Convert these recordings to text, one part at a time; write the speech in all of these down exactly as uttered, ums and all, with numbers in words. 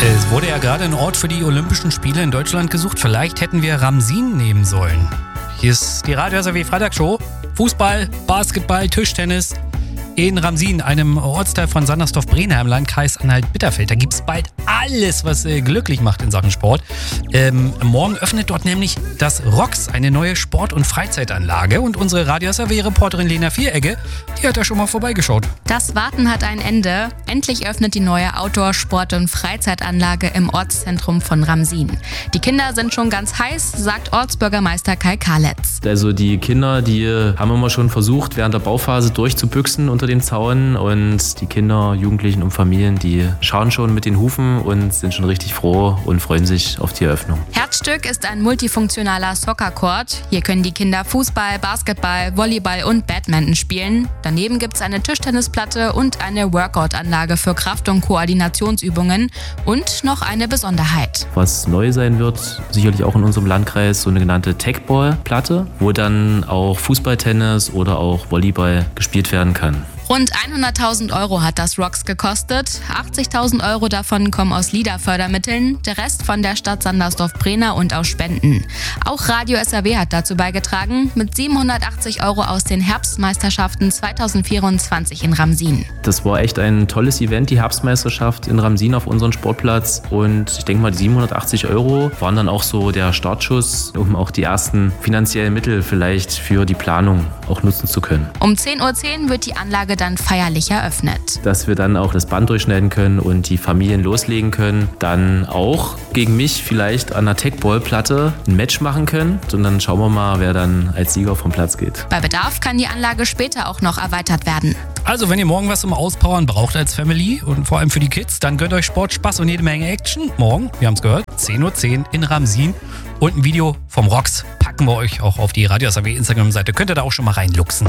Es wurde ja gerade ein Ort für die Olympischen Spiele in Deutschland gesucht. Vielleicht hätten wir Ramsin nehmen sollen. Hier ist die Radio S R W Freitagsshow. Fußball, Basketball, Tischtennis in Ramsin, einem Ortsteil von Sandersdorf-Brehna im Landkreis Anhalt-Bitterfeld. Da gibt es bald alles, was äh, glücklich macht in Sachen Sport. Ähm, morgen öffnet dort nämlich das ROX, eine neue Sport- und Freizeitanlage. Und unsere Radio S R W-Reporterin Lena Vieregge, die hat da schon mal vorbeigeschaut. Das Warten hat ein Ende. Endlich öffnet die neue Outdoor-Sport- und Freizeitanlage im Ortszentrum von Ramsin. Die Kinder sind schon ganz heiß, sagt Ortsbürgermeister Kai Karletz. Also die Kinder, die haben immer schon versucht, während der Bauphase durchzubüchsen unter den Zaun. Und die Kinder, Jugendlichen und Familien, die schauen schon mit den Hufen und sind schon richtig froh und freuen sich auf die Eröffnung. Herzstück ist ein multifunktionaler Soccer-Court. Hier können die Kinder Fußball, Basketball, Volleyball und Badminton spielen. Daneben gibt es eine Tischtennisplatte und eine Workout-Anlage für Kraft- und Koordinationsübungen und noch eine Besonderheit. Was neu sein wird, sicherlich auch in unserem Landkreis, so eine genannte Tech-Ball-Platte, wo dann auch Fußball, Tennis oder auch Volleyball gespielt werden kann. Rund hunderttausend Euro hat das ROX gekostet. achtzigtausend Euro davon kommen aus LIDA-Fördermitteln, der Rest von der Stadt Sandersdorf-Brehna und aus Spenden. Auch Radio S R W hat dazu beigetragen, mit siebenhundertachtzig Euro aus den Herbstmeisterschaften zweitausendvierundzwanzig in Ramsin. Das war echt ein tolles Event, die Herbstmeisterschaft in Ramsin auf unserem Sportplatz. Und ich denke mal, die siebenhundertachtzig Euro waren dann auch so der Startschuss, um auch die ersten finanziellen Mittel vielleicht für die Planung auch nutzen zu können. Um zehn Uhr zehn wird die Anlage dann feierlich eröffnet. Dass wir dann auch das Band durchschneiden können und die Familien loslegen können. Dann auch gegen mich vielleicht an der Tech-Ball-Platte ein Match machen können. Und dann schauen wir mal, wer dann als Sieger vom Platz geht. Bei Bedarf kann die Anlage später auch noch erweitert werden. Also, wenn ihr morgen was zum Auspowern braucht als Family und vor allem für die Kids, dann gönnt euch Sport, Spaß und jede Menge Action. Morgen, wir haben es gehört, zehn Uhr zehn in Ramsin. Und ein Video vom ROX packen wir euch auch auf die Radio S R W Instagram-Seite. Könnt ihr da auch schon mal reinluchsen.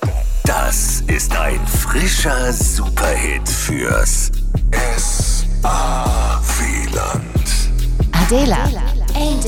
Das ist ein frischer Superhit fürs S A W-Land. Adela.